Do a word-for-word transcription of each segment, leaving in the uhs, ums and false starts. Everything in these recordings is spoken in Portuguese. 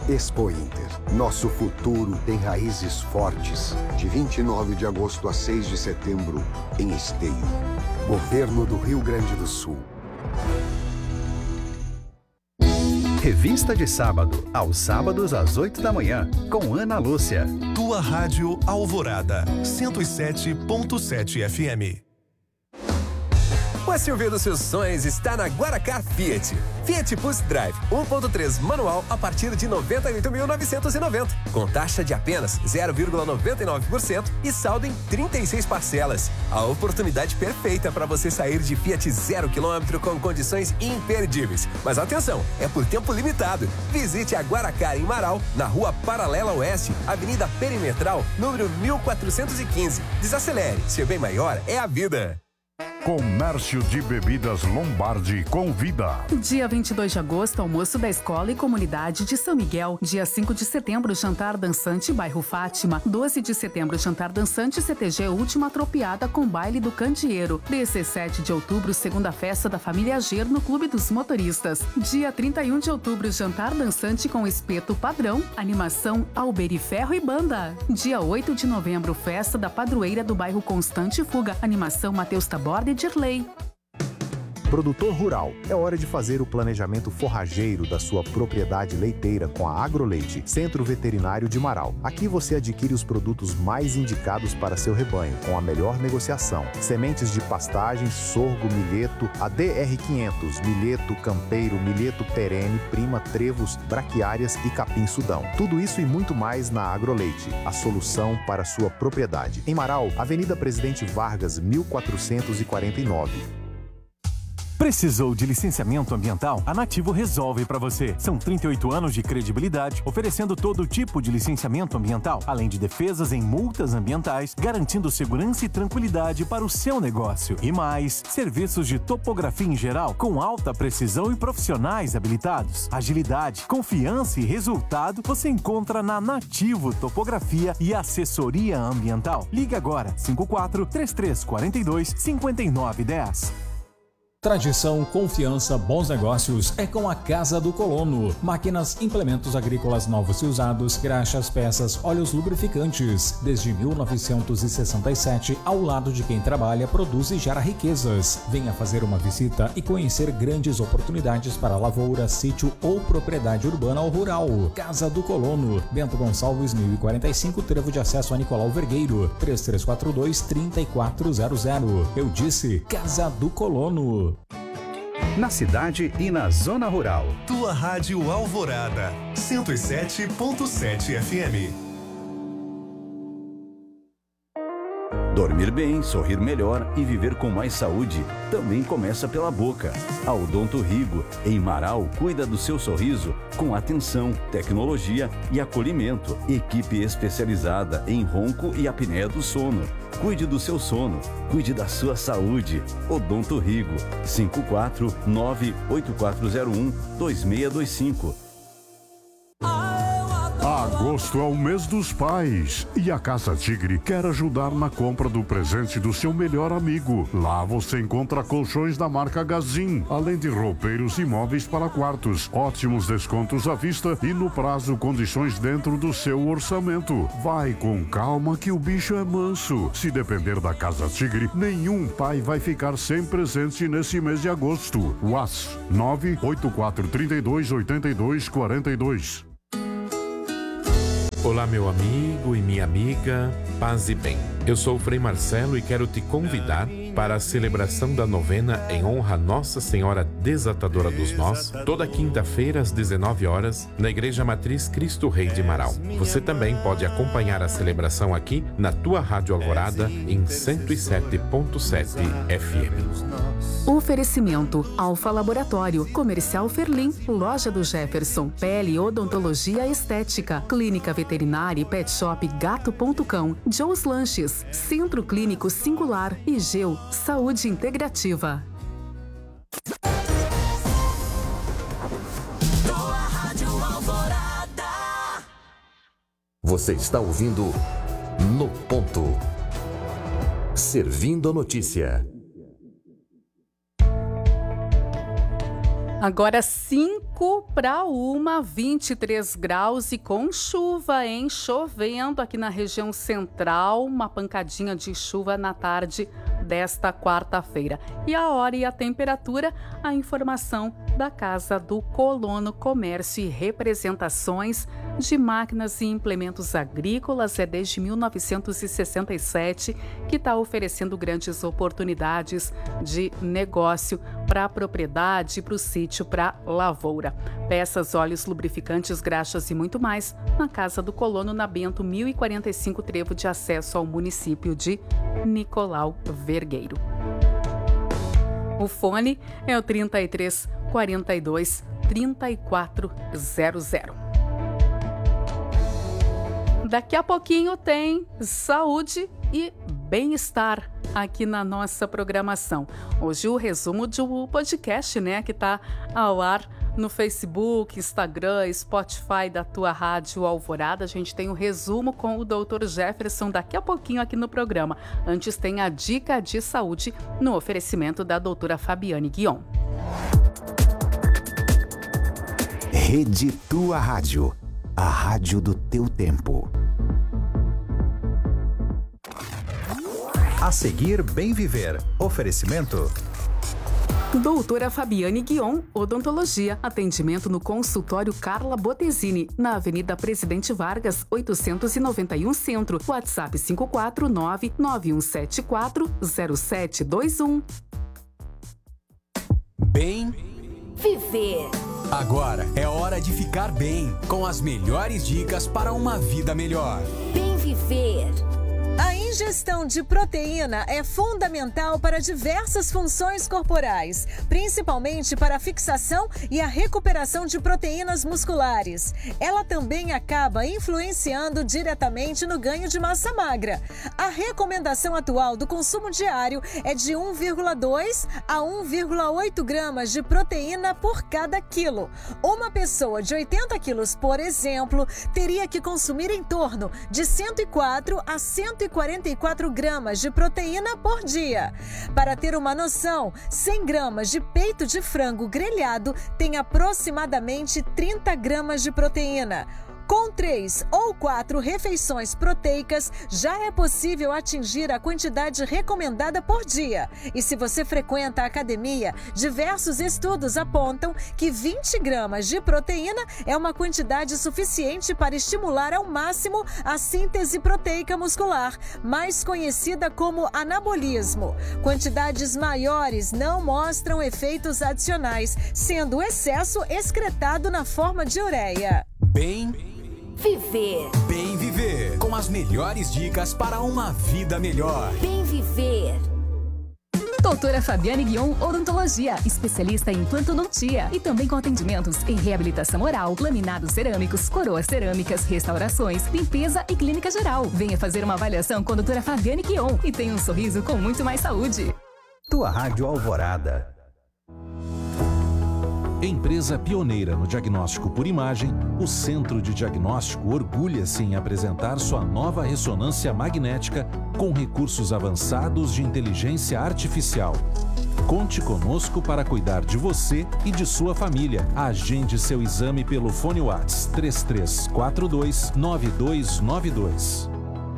Expo Inter. Nosso futuro tem raízes fortes. De vinte e nove de agosto a seis de setembro, em Esteio. Governo do Rio Grande do Sul. Revista de Sábado, aos sábados às oito da manhã, com Ana Lúcia. Tua Rádio Alvorada, cento e sete ponto sete F M. O S U V dos seus sonhos está na Guaracar Fiat. Fiat Pulse Drive um ponto três manual a partir de noventa e oito mil novecentos e noventa, com taxa de apenas zero vírgula noventa e nove por cento e saldo em trinta e seis parcelas. A oportunidade perfeita para você sair de Fiat zero quilômetro com condições imperdíveis. Mas atenção, é por tempo limitado. Visite a Guaracar em Marau, na Rua Paralela Oeste, Avenida Perimetral, número mil quatrocentos e quinze. Desacelere, ser bem maior é a vida. Comércio de Bebidas Lombardi convida. Dia vinte e dois de agosto, almoço da Escola e Comunidade de São Miguel. Dia cinco de setembro, jantar dançante bairro Fátima. doze de setembro, jantar dançante C T G Última Tropiada com baile do Candeeiro. dezessete de outubro, segunda festa da família Ager no Clube dos Motoristas. Dia trinta e um de outubro, jantar dançante com espeto padrão, animação Alberiferro e banda. Dia oito de novembro, festa da padroeira do bairro Constante Fuga, animação Matheus Taborda e Dirley. Produtor rural, é hora de fazer o planejamento forrageiro da sua propriedade leiteira com a Agroleite, Centro Veterinário de Marau. Aqui você adquire os produtos mais indicados para seu rebanho, com a melhor negociação. Sementes de pastagem, sorgo, milheto, A D R quinhentos, milheto campeiro, milheto perene, prima, trevos, braquiárias e capim-sudão. Tudo isso e muito mais na Agroleite, a solução para sua propriedade. Em Marau, Avenida Presidente Vargas, mil quatrocentos e quarenta e nove. Precisou de licenciamento ambiental? A Nativo resolve para você. São trinta e oito anos de credibilidade, oferecendo todo tipo de licenciamento ambiental, além de defesas em multas ambientais, garantindo segurança e tranquilidade para o seu negócio. E mais, serviços de topografia em geral, com alta precisão e profissionais habilitados. Agilidade, confiança e resultado você encontra na Nativo Topografia e Assessoria Ambiental. Ligue agora, cinco quatro, três três quatro dois, cinco nove um zero. Tradição, confiança, bons negócios é com a Casa do Colono. Máquinas, implementos agrícolas novos e usados, graxas, peças, óleos lubrificantes. Desde mil novecentos e sessenta e sete, ao lado de quem trabalha, produz e gera riquezas. Venha fazer uma visita e conhecer grandes oportunidades para lavoura, sítio ou propriedade urbana ou rural. Casa do Colono, Bento Gonçalves, mil e quarenta e cinco, trevo de acesso a Nicolau Vergueiro, três três quatro dois, três quatro zero zero. Eu disse Casa do Colono. Na cidade e na zona rural. Tua Rádio Alvorada, cento e sete ponto sete F M. Dormir bem, sorrir melhor e viver com mais saúde também começa pela boca. A Odonto Rigo, em Marau, cuida do seu sorriso com atenção, tecnologia e acolhimento. Equipe especializada em ronco e apneia do sono. Cuide do seu sono, cuide da sua saúde. Odonto Rigo, cinco quatro nove oito quatro zero um dois seis dois cinco. Agosto é o mês dos pais e a Casa Tigre quer ajudar na compra do presente do seu melhor amigo. Lá você encontra colchões da marca Gazin, além de roupeiros e móveis para quartos, ótimos descontos à vista e no prazo condições dentro do seu orçamento. Vai com calma que o bicho é manso. Se depender da Casa Tigre, nenhum pai vai ficar sem presente nesse mês de agosto. WhatsApp nove oito quatro três dois oito dois quatro dois. Olá, meu amigo e minha amiga, paz e bem. Eu sou o Frei Marcelo e quero te convidar para a celebração da novena em honra a Nossa Senhora Desatadora dos Nós, toda quinta-feira às dezenove horas, na Igreja Matriz Cristo Rei de Marau. Você também pode acompanhar a celebração aqui na tua Rádio Alvorada em cento e sete ponto sete F M. Oferecimento Alfa Laboratório, Comercial Ferlim, Loja do Jefferson, Pele Odontologia Estética, Clínica Veterinária e Pet Shop Gato ponto cão, Joe's Lanches, Centro Clínico Singular e Geu, Saúde Integrativa. Você está ouvindo No Ponto. Servindo a notícia. Agora cinco cinco para uma, vinte e três graus e com chuva, hein? Chovendo aqui na região central, uma pancadinha de chuva na tarde desta quarta-feira. E a hora e a temperatura, a informação da Casa do Colono, Comércio e Representações de Máquinas e Implementos Agrícolas. É desde mil novecentos e sessenta e sete que está oferecendo grandes oportunidades de negócio para a propriedade, para o sítio, para a lavoura. Peças, óleos, lubrificantes, graxas e muito mais na Casa do Colono, na Bento mil e quarenta e cinco, trevo de acesso ao município de Nicolau Vergueiro. O fone é o trinta e três, quarenta e dois, trinta e quatro zero zero. Daqui a pouquinho tem saúde e bem-estar aqui na nossa programação. Hoje o resumo do podcast, né, que está ao ar no Facebook, Instagram, Spotify da tua Rádio Alvorada. A gente tem o resumo com o doutor Jefferson daqui a pouquinho aqui no programa. Antes tem a dica de saúde no oferecimento da doutora Fabiane Guion. Rede Tua Rádio, a rádio do teu tempo. A seguir, Bem Viver. Oferecimento. Doutora Fabiane Guion, Odontologia. Atendimento no consultório Carla Botesini, na Avenida Presidente Vargas, oitocentos e noventa e um Centro. WhatsApp cinco quatro nove, nove um sete quatro, zero sete dois um. Bem Viver. Agora é hora de ficar bem, com as melhores dicas para uma vida melhor. Bem Viver. A ingestão de proteína é fundamental para diversas funções corporais, principalmente para a fixação e a recuperação de proteínas musculares. Ela também acaba influenciando diretamente no ganho de massa magra. A recomendação atual do consumo diário é de um vírgula dois a um vírgula oito gramas de proteína por cada quilo. Uma pessoa de oitenta quilos, por exemplo, teria que consumir em torno de cento e quatro a cento e quarenta e quatro gramas de proteína por dia. Para ter uma noção, cem gramas de peito de frango grelhado tem aproximadamente trinta gramas de proteína. Com três ou quatro refeições proteicas, já é possível atingir a quantidade recomendada por dia. E se você frequenta a academia, diversos estudos apontam que vinte gramas de proteína é uma quantidade suficiente para estimular ao máximo a síntese proteica muscular, mais conhecida como anabolismo. Quantidades maiores não mostram efeitos adicionais, sendo o excesso excretado na forma de ureia. Bem Viver. Bem Viver, com as melhores dicas para uma vida melhor. Bem Viver. Doutora Fabiane Guion, Odontologia, especialista em implantodontia e também com atendimentos em reabilitação oral, laminados cerâmicos, coroas cerâmicas, restaurações, limpeza e clínica geral. Venha fazer uma avaliação com a doutora Fabiane Guion e tenha um sorriso com muito mais saúde. Tua Rádio Alvorada. Empresa pioneira no diagnóstico por imagem, o Centro de Diagnóstico orgulha-se em apresentar sua nova ressonância magnética com recursos avançados de inteligência artificial. Conte conosco para cuidar de você e de sua família. Agende seu exame pelo fone WhatsApp três três quatro dois, nove dois nove dois.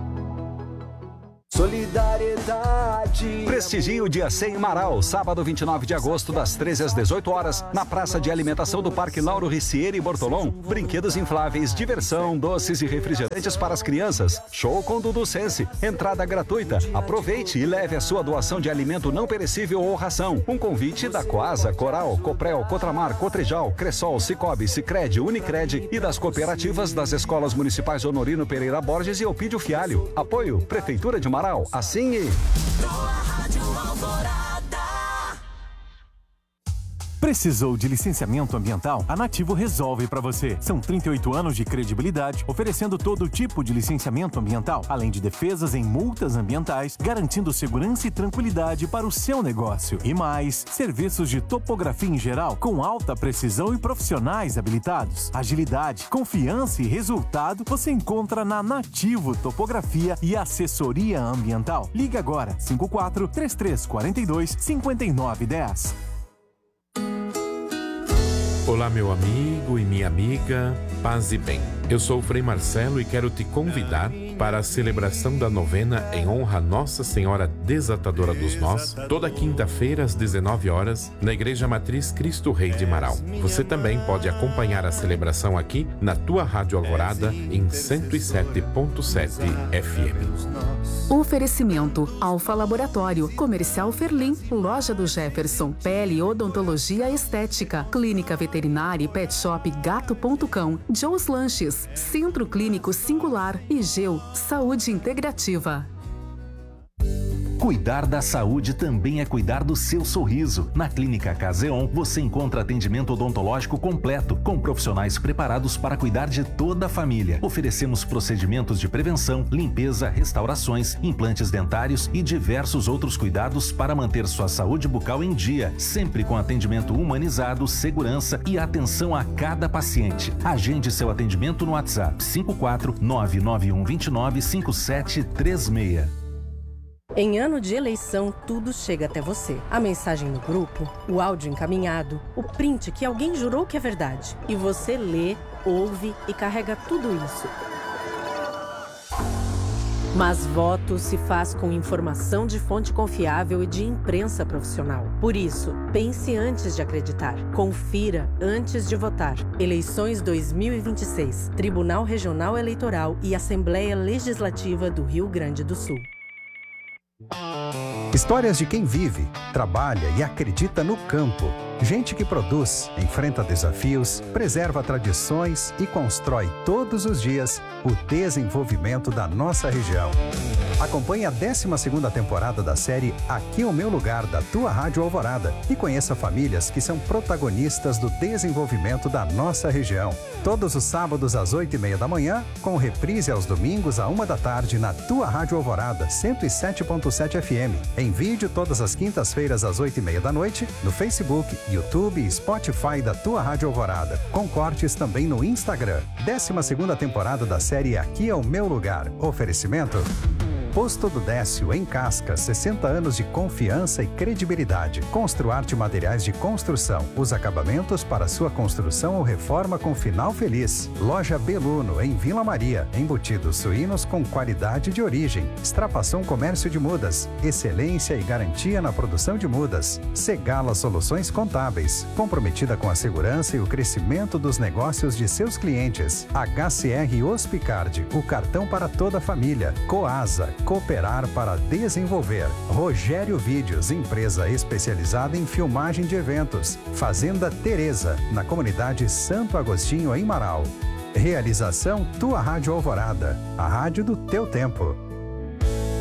Solidariedade. Prestigie o Dia cem em Marau, sábado vinte e nove de agosto, das treze às dezoito horas, na praça de alimentação do Parque Lauro Ricieri e Bortolom. Brinquedos infláveis, diversão, doces e refrigerantes para as crianças. Show com Dudu Sense, entrada gratuita. Aproveite e leve a sua doação de alimento não perecível ou ração. Um convite da Coasa, Coral, Coprel, Cotramar, Cotrijal, Cressol, Cicobi, Sicredi, Unicred e das cooperativas das escolas municipais Honorino Pereira Borges e Elpidio Fialho. Apoio Prefeitura de Marau. Assim e... Precisou de licenciamento ambiental? A Nativo resolve para você. São trinta e oito anos de credibilidade, oferecendo todo tipo de licenciamento ambiental, além de defesas em multas ambientais, garantindo segurança e tranquilidade para o seu negócio. E mais, serviços de topografia em geral, com alta precisão e profissionais habilitados. Agilidade, confiança e resultado você encontra na Nativo Topografia e Assessoria Ambiental. Ligue agora, cinco quatro, três três quatro dois, cinco nove um zero. Olá, meu amigo e minha amiga, paz e bem. Eu sou o Frei Marcelo e quero te convidar para a celebração da novena em honra a Nossa Senhora Desatadora dos Nós, toda quinta-feira às dezenove horas, na Igreja Matriz Cristo Rei de Marau. Você também pode acompanhar a celebração aqui na tua Rádio Alvorada em cento e sete ponto sete F M. Oferecimento: Alfa Laboratório, Comercial Ferlim, Loja do Jefferson, Pele Odontologia Estética, Clínica Veterinária e Pet Shop Gato ponto cão, Joe's Lanches, Centro Clínico Singular e Geu Saúde Integrativa. Cuidar da saúde também é cuidar do seu sorriso. Na Clínica Caseon, você encontra atendimento odontológico completo, com profissionais preparados para cuidar de toda a família. Oferecemos procedimentos de prevenção, limpeza, restaurações, implantes dentários e diversos outros cuidados para manter sua saúde bucal em dia, sempre com atendimento humanizado, segurança e atenção a cada paciente. Agende seu atendimento no WhatsApp cinco quatro nove nove um dois nove cinco sete três seis. Em ano de eleição, tudo chega até você. A mensagem no grupo, o áudio encaminhado, o print que alguém jurou que é verdade. E você lê, ouve e carrega tudo isso. Mas voto se faz com informação de fonte confiável e de imprensa profissional. Por isso, pense antes de acreditar. Confira antes de votar. Eleições dois mil e vinte e seis. Tribunal Regional Eleitoral e Assembleia Legislativa do Rio Grande do Sul. Histórias de quem vive, trabalha e acredita no campo. Gente que produz, enfrenta desafios, preserva tradições e constrói todos os dias o desenvolvimento da nossa região. Acompanhe a décima segunda temporada da série Aqui é o Meu Lugar, da tua Rádio Alvorada, e conheça famílias que são protagonistas do desenvolvimento da nossa região. Todos os sábados às oito e meia da manhã, com reprise aos domingos à uma da tarde na tua Rádio Alvorada, cento e sete ponto sete F M. Em vídeo todas as quintas-feiras às oito e meia da noite, no Facebook, YouTube e Spotify da tua Rádio Alvorada, com cortes também no Instagram. décima segunda temporada da série Aqui é o Meu Lugar. Oferecimento: Posto do Décio, em Cascas, sessenta anos de confiança e credibilidade. Construarte Materiais de Construção, os acabamentos para sua construção ou reforma com final feliz. Loja Beluno, em Vila Maria, embutidos suínos com qualidade de origem. Extrapação Comércio de Mudas, excelência e garantia na produção de mudas. Segala Soluções Contábeis, comprometida com a segurança e o crescimento dos negócios de seus clientes. H C R Hospicard, o cartão para toda a família. Coasa, cooperar para desenvolver. Rogério Vídeos, empresa especializada em filmagem de eventos. Fazenda Teresa, na comunidade Santo Agostinho, em Marau. Realização Tua Rádio Alvorada, a rádio do teu tempo.